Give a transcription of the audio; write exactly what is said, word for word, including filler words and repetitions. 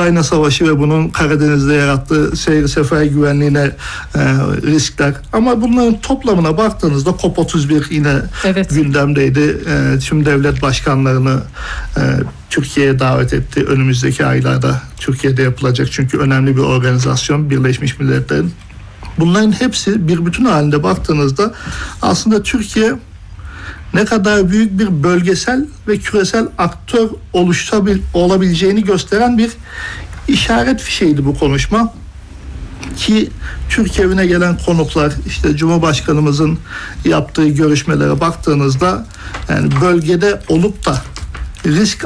Ukrayna Savaşı ve bunun Karadeniz'de yarattığı seyir sefer güvenliğine e, riskler. Ama bunların toplamına baktığınızda COP otuz bir yine evet. gündemdeydi. E, tüm devlet başkanlarını e, Türkiye'ye davet etti. Önümüzdeki aylarda Türkiye'de yapılacak, çünkü önemli bir organizasyon Birleşmiş Milletler'in. Bunların hepsi bir bütün halinde baktığınızda aslında Türkiye ne kadar büyük bir bölgesel ve küresel aktör oluştabil, olabileceğini gösteren bir işaret fişeğiydi bu konuşma. Ki Türkiye evine gelen konuklar, işte Cumhurbaşkanımızın yaptığı görüşmelere baktığınızda yani bölgede olup da risk